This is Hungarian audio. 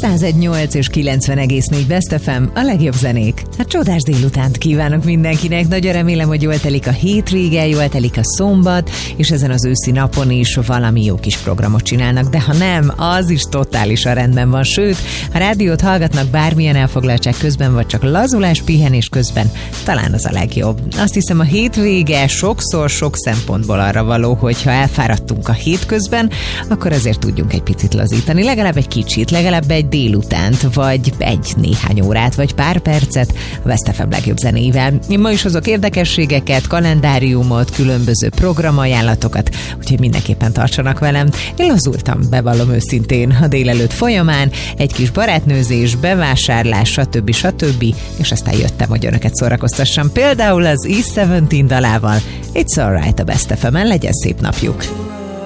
101.8 és 90,4 Best FM, a legjobb zenék. Hát csodás délutánt kívánok mindenkinek, nagyon remélem, hogy jól telik a hétvége, jól telik a szombat, és ezen az őszi napon is valami jó kis programot csinálnak, de ha nem, az is totálisan rendben van, sőt, ha rádiót hallgatnak bármilyen elfoglaltság közben, vagy csak lazulás, pihenés közben, talán az a legjobb. Azt hiszem, a hétvége sokszor sok szempontból arra való, hogy ha elfáradtunk a hétközben, akkor azért tudjunk egy picit lazítani, legalább egy kicsit, legalább egy délutánt, vagy néhány órát, vagy pár percet a Best FM legjobb zenéivel. Én ma is hozok érdekességeket, kalendáriumot, különböző programajánlatokat, úgyhogy mindenképpen tartsanak velem. Én lazultam, bevallom őszintén, a délelőtt folyamán, egy kis barátnőzés, bevásárlás, stb. És aztán jöttem, hogy önöket szórakoztassam. Például az East 17 dalával. It's alright a Best FM-en, legyen szép napjuk!